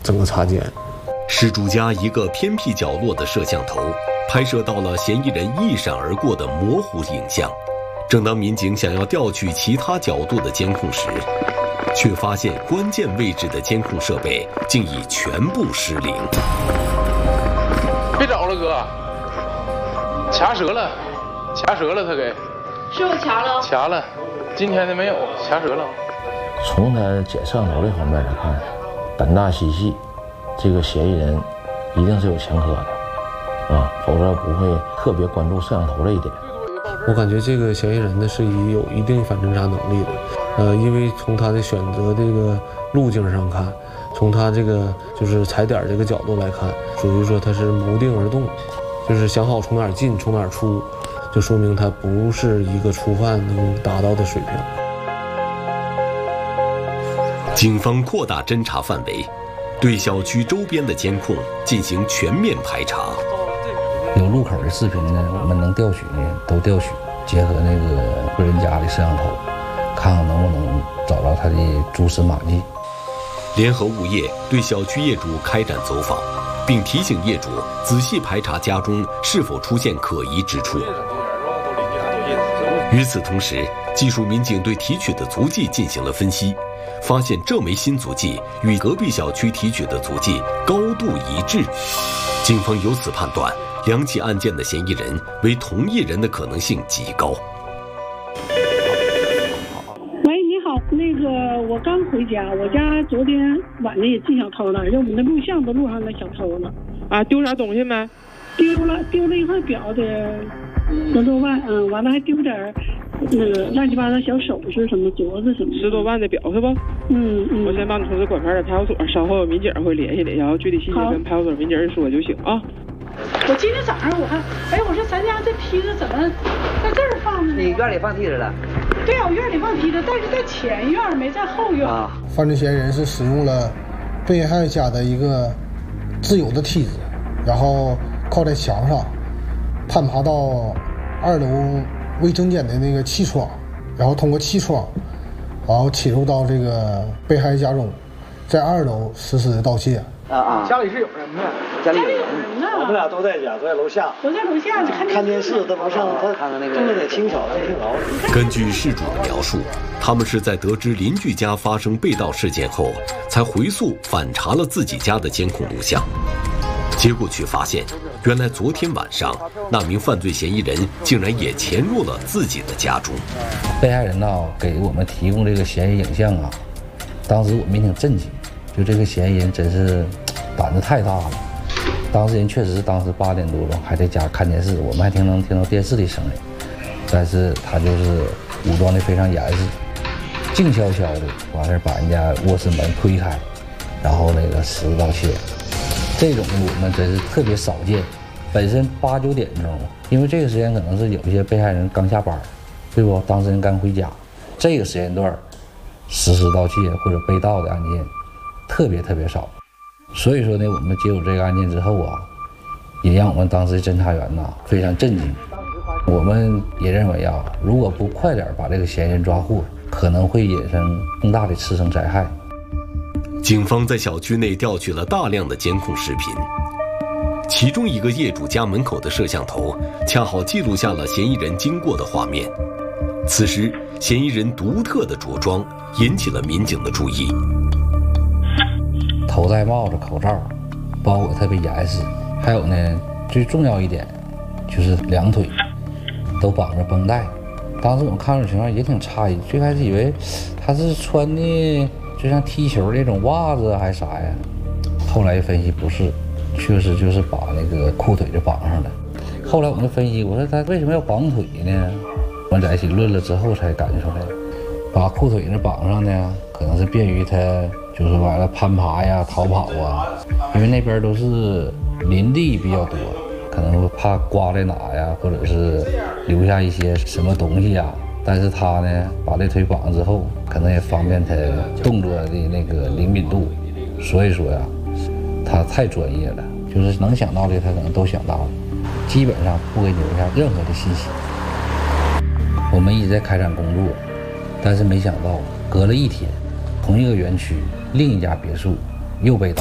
整个擦肩。 失主家一个偏僻角落的摄像头拍摄到了嫌疑人一闪而过的模糊影像。正当民警想要调取其他角度的监控时，却发现关键位置的监控设备竟已全部失灵。 别找了，哥，卡折了，卡折了，他给是不卡了？ 卡了，今天的没有，卡折了。 从他捡摄像头这方面来看，胆大心细，这个嫌疑人一定是有前科的啊，否则不会特别关注摄像头这一点。 我感觉这个嫌疑人呢是有一定反侦查能力的，因为从他的选择这个路径上看，从他这个就是踩点这个角度来看，属于说他是谋定而动，就是想好从哪儿进从哪儿出，就说明他不是一个初犯能达到的水平。 警方扩大侦查范围，对小区周边的监控进行全面排查。 有路口的视频呢，我们能调取呢都调取，结合那个个人家的摄像头，看看能不能找到他的蛛丝马迹。 联合物业对小区业主开展走访，并提醒业主仔细排查家中是否出现可疑之处。与此同时，技术民警对提取的足迹进行了分析，发现这枚新足迹与隔壁小区提取的足迹高度一致。警方由此判断，两起案件的嫌疑人为同一人的可能性极高。 喂，你好，那个我刚回家，我家昨天晚上也进小偷了，就我们的录像都录上那小偷了。 啊，丢啥东西没？ 丢了一块表的10多万，完了还丢点那个乱七八糟小首饰什么镯子什么的。 10多万的表是不？我先把你通知管派的派出所，稍后有民警会联系你，然后具体细节跟派出所民警说就行啊。 我今天早上我看，我说咱家这梯子怎么在这儿放呢？ 你院里放梯子了？ 对啊，我院里放梯子，但是在前院没在后院。 犯罪嫌疑人是使用了被害家的一个自有的梯子，然后靠在墙上，攀爬到2楼卫生间的那个气窗，然后通过气窗，然后侵入到这个被害家中，在2楼实施的盗窃。 家里是有人的，家里有人呢。 我们俩都在家，都在楼下。 都在楼下， 看电视都不上，看看那个，正在清扫，挺好。 根据事主的描述，他们是在得知邻居家发生被盗事件后，才回溯反查了自己家的监控录像。结果却发现，原来昨天晚上那名犯罪嫌疑人竟然也潜入了自己的家中。 被害人给我们提供这个嫌疑影像当时我们也挺震惊，就这个嫌疑人真是胆子太大了。当事人确实是当时8点多钟还在家看电视，我们还能听到电视的声音，但是他就是武装的非常严实，静悄悄的完事把人家卧室门推开，然后实施盗窃。这种我们真是特别少见。本身8、9点钟，因为这个时间可能是有一些被害人刚下班，对不？当事人刚回家，这个时间段实施盗窃或者被盗的案件特别少。所以说呢，我们接手这个案件之后也让我们当时的侦查员非常震惊。我们也认为如果不快点把这个嫌疑人抓获，可能会引生更大的次生灾害。 警方在小区内调取了大量的监控视频，其中一个业主家门口的摄像头恰好记录下了嫌疑人经过的画面。此时，嫌疑人独特的着装引起了民警的注意。 头戴帽子、口罩，包裹特别严实。还有呢，最重要一点就是2腿都绑着绷带。当时我们看这情况也挺诧异，最开始以为他是穿的就像踢球那种袜子还是啥呀？后来分析不是，确实就是把那个裤腿就绑上了。后来我们分析，我说他为什么要绑腿呢？我们在一起论了之后才感觉出来，把裤腿绑上呢，可能是便于他就是完了攀爬呀、逃跑因为那边都是林地比较多，可能怕刮在哪呀，或者是留下一些什么东西但是他呢，把这腿绑上之后，可能也方便他动作的那个灵敏度。所以说他太专业了，就是能想到的他可能都想到了，基本上不给你留下任何的信息。我们一直在开展工作，但是没想到隔了1天，同一个园区另一家别墅又被盗。